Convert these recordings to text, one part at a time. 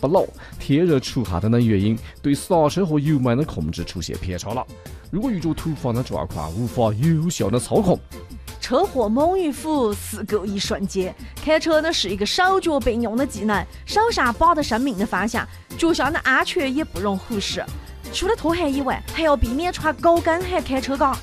不老、天热出汗等等原因，对刹车和油门的控制出现偏差了。如果遇着突发的状况，无法有效的操控， 车祸猛于虎，事故一瞬间。开车呢是一个手脚并用的技能，手上把着生命的方向，脚下的安全也不容忽视。除了脱鞋以外，还要避免穿高跟鞋开车岗。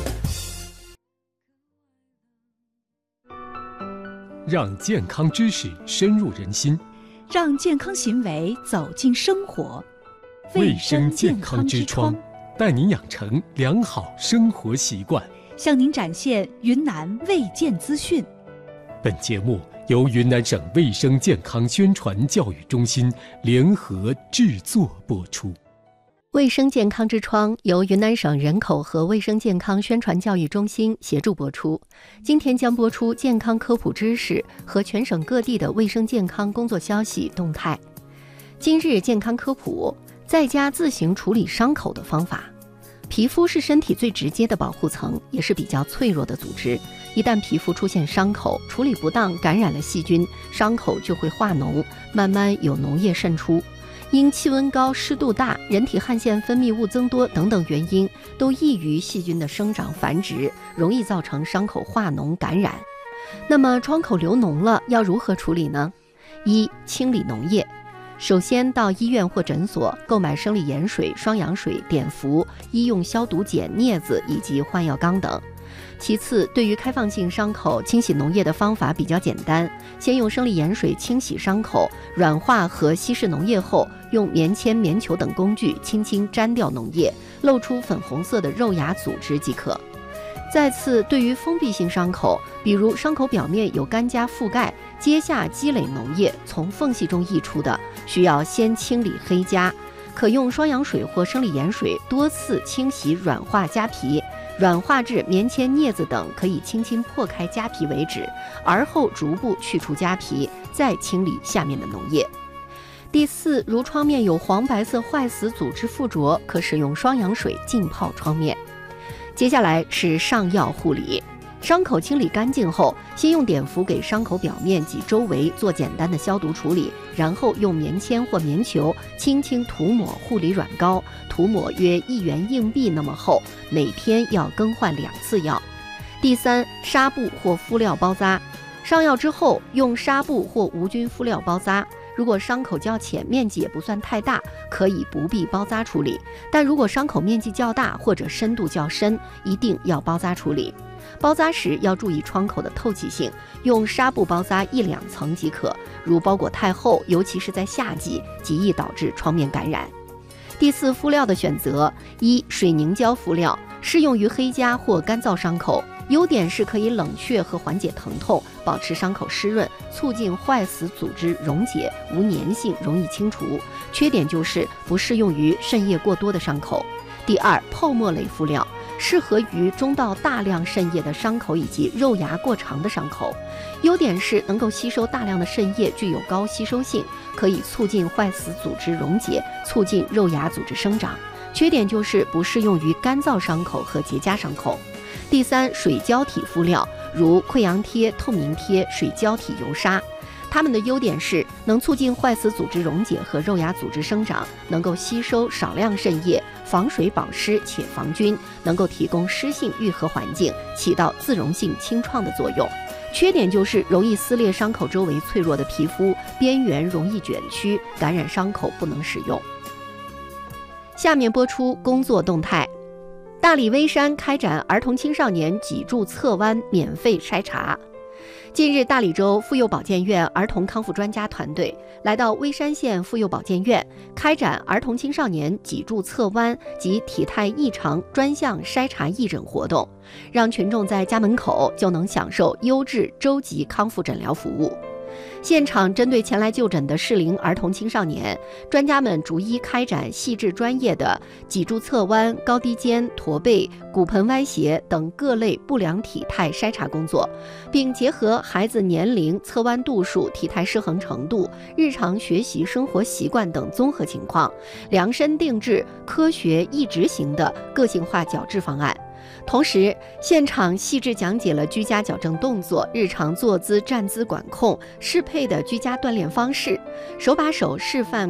让健康知识深入人心， 让健康行为走进生活。 卫生健康之窗，带您养成良好生活习惯， 向您展现云南卫健资讯。 本节目由云南省卫生健康宣传教育中心联合制作播出。 卫生健康之窗由云南省人口和卫生健康宣传教育中心协助播出。今天将播出健康科普知识和全省各地的卫生健康工作消息动态。今日健康科普：在家自行处理伤口的方法。皮肤是身体最直接的保护层，也是比较脆弱的组织。一旦皮肤出现伤口，处理不当感染了细菌，伤口就会化脓，慢慢有脓液渗出。因气温高、湿度大、人体汗腺分泌物增多等等原因，都易于细菌的生长繁殖，容易造成伤口化脓感染。那么创口流脓了，要如何处理呢？一、清理脓液。首先到医院或诊所购买生理盐水、双氧水、碘伏、医用消毒碱、镊子以及换药缸等。其次，对于开放性伤口，清洗脓液的方法比较简单，先用生理盐水清洗伤口，软化和稀释脓液后，用棉签、棉球等工具轻轻沾掉脓液，露出粉红色的肉芽组织即可。再次，对于封闭性伤口，比如伤口表面有干痂覆盖，接下积累脓液从缝隙中溢出的，需要先清理黑痂，可用双氧水或生理盐水多次清洗软化痂皮，软化至棉签、镊子等可以轻轻破开痂皮为止，而后逐步去除痂皮，再清理下面的脓液。第四，如创面有黄白色坏死组织附着，可使用双氧水浸泡创面。接下来是上药护理。伤口清理干净后，先用碘伏给伤口表面及周围做简单的消毒处理，然后用棉签或棉球轻轻涂抹护理软膏，涂抹约1元硬币那么厚，每天要更换2次药。第三，纱布或敷料包扎。上药之后，用纱布或无菌敷料包扎。如果伤口较浅，面积也不算太大，可以不必包扎处理，但如果伤口面积较大或者深度较深，一定要包扎处理。包扎时要注意创口的透气性，用纱布包扎1-2层即可，如包裹太厚，尤其是在夏季，极易导致创面感染。第四，敷料的选择：一、水凝胶敷料，适用于黑痂或干燥伤口，优点是可以冷却和缓解疼痛，保持伤口湿润，促进坏死组织溶解，无粘性，容易清除。缺点就是不适用于渗液过多的伤口。第二，泡沫类敷料，适合于中到大量渗液的伤口以及肉芽过长的伤口。优点是能够吸收大量的渗液，具有高吸收性，可以促进坏死组织溶解，促进肉芽组织生长。缺点就是不适用于干燥伤口和结痂伤口。第三，水胶体敷料，如溃疡贴、透明贴、水胶体油砂。它们的优点是能促进坏死组织溶解和肉芽组织生长，能够吸收少量渗液，防水保湿且防菌，能够提供湿性愈合环境，起到自溶性清创的作用。缺点就是容易撕裂伤口周围脆弱的皮肤，边缘容易卷曲，感染伤口不能使用。下面播出工作动态。大理微山开展儿童青少年脊柱侧弯免费筛查。近日，大理州妇幼保健院儿童康复专家团队来到微山县妇幼保健院，开展儿童青少年脊柱侧弯及体态异常专项筛查义诊活动，让群众在家门口就能享受优质洲级康复诊疗服务。现场针对前来就诊的适龄儿童青少年，专家们逐一开展细致专业的脊柱侧弯、高低肩、驼背、骨盆歪斜等各类不良体态筛查工作，并结合孩子年龄、侧弯度数、体态失衡程度、日常学习生活习惯等综合情况，量身定制科学易执行的个性化矫治方案。同时，现场细致讲解了居家矫正动作、日常坐姿、站姿管控、适配的居家锻炼方式，手把手示范